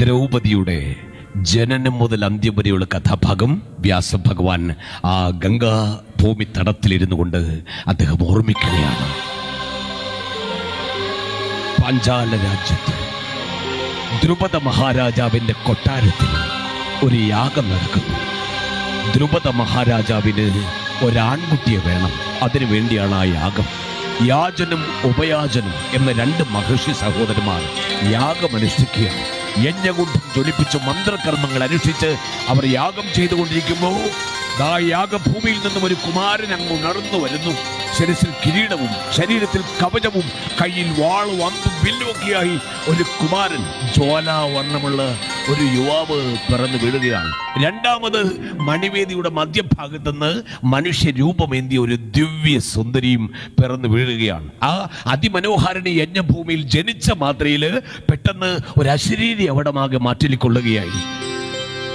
ദ്രൗപദിയുടെ ജനനം മുതൽ അന്ത്യം വരെയുള്ള കഥാഭാഗം വ്യാസഭഗവാൻ ആ ഗംഗാ ഭൂമി തടത്തിലിരുന്നു കൊണ്ട് അദ്ദേഹം ഓർമ്മിക്കുകയാണ്. പാഞ്ചാല രാജ്യത്ത് ദ്രുപദ മഹാരാജാവിന്റെ കൊട്ടാരത്തിൽ ഒരു യാഗം നടക്കുന്നു. ദ്രുപദ മഹാരാജാവിന് ഒരാൺകുട്ടിയെ വേണം. അതിനു വേണ്ടിയാണ് ആ യാഗം. യാചനും ഉപയാചനും എന്ന രണ്ട് മഹർഷി സഹോദരന്മാർ യാഗമനുഷ്ഠിക്കുക. യജ്ഞകുണ്ഠം ജ്വലിപ്പിച്ച് മന്ത്രകർമ്മങ്ങൾ അനുഷ്ഠിച്ച് അവർ യാഗം ചെയ്തുകൊണ്ടിരിക്കുമ്പോൾ ആ യാഗഭൂമിയിൽ നിന്നും ഒരു കുമാരൻ അങ്ങ് ഉണർന്നു വരുന്നു. ശിരസിൽ കിരീടവും ശരീരത്തിൽ കവചവും കയ്യിൽ വാളും അമ്പും വില്ലുമൊക്കെയായി ഒരു കുമാരൻ, ജ്വാലാവർണ്ണമുള്ള ഒരു യുവാവ് പിറന്നു വീഴുകയാണ്. രണ്ടാമത് മണിവേദിയുടെ മധ്യഭാഗത്തുനിന്ന് മനുഷ്യരൂപമേന്തിയ ഒരു ദിവ്യ സുന്ദരിയും പിറന്നു വീഴുകയാണ്. ആ അതിമനോഹരന് യജ്ഞഭൂമിയിൽ ജനിച്ച മാത്രയിൽ പെട്ടെന്ന് ഒരു അശരീരി അവിടമാകെ മാറ്റിക്കൊള്ളുകയായി.